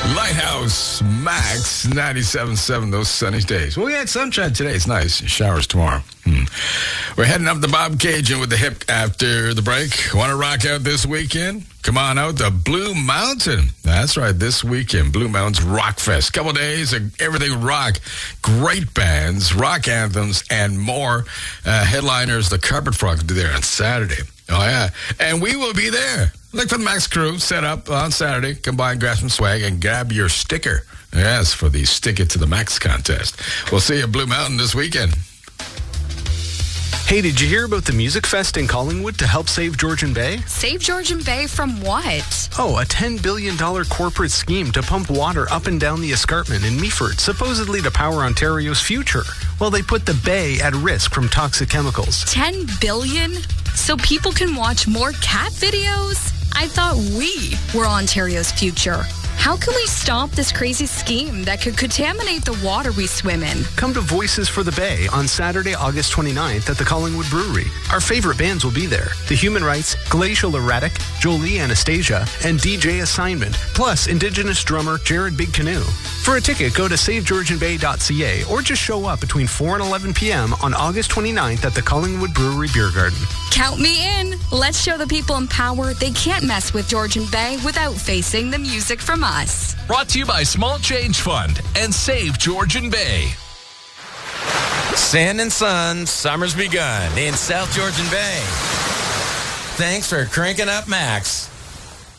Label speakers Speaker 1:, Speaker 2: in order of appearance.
Speaker 1: Lighthouse Max 97.7, those sunny days. Well, we had sunshine today. It's nice. Showers tomorrow. We're heading up to Bob Cajun with the hip after the break. Want to rock out this weekend? Come on out to Blue Mountain. That's right, this weekend, Blue Mountain's Rock Fest. Couple days of everything rock. Great bands, rock anthems, and more. Headliners, the Carpet Frog will be there on Saturday. Oh, yeah. And we will be there. Look for the Max crew set up on Saturday. Come by and grab some swag and grab your sticker. Yes, for the Stick It to the Max contest. We'll see you at Blue Mountain this weekend.
Speaker 2: Hey, did you hear about the Music Fest in Collingwood to help save Georgian Bay?
Speaker 3: Save Georgian Bay from what?
Speaker 2: Oh, a $10 billion corporate scheme to pump water up and down the escarpment in Meaford, supposedly to power Ontario's future. Well, they put the bay at risk from toxic chemicals.
Speaker 3: $10 billion? So people can watch more cat videos? I thought we were Ontario's future. How can we stop this crazy scheme that could contaminate the water we swim in?
Speaker 2: Come to Voices for the Bay on Saturday, August 29th at the Collingwood Brewery. Our favorite bands will be there. The Human Rights, Glacial Erratic, Jolie Anastasia, and DJ Assignment, plus Indigenous drummer Jared Big Canoe. For a ticket, go to savegeorgianbay.ca or just show up between 4 and 11 p.m. on August 29th at the Collingwood Brewery Beer Garden.
Speaker 3: Count me in. Let's show the people in power they can't mess with Georgian Bay without facing the music from us.
Speaker 4: Brought to you by Small Change Fund and Save Georgian Bay.
Speaker 5: Sand and sun, summer's begun in South Georgian Bay. Thanks for cranking up Max.